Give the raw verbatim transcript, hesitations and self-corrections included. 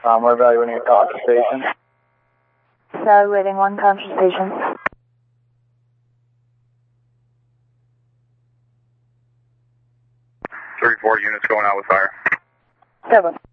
Um, we're evaluating a Contra station. Evaluating one Contra station. thirty-four units going out with fire. Seven.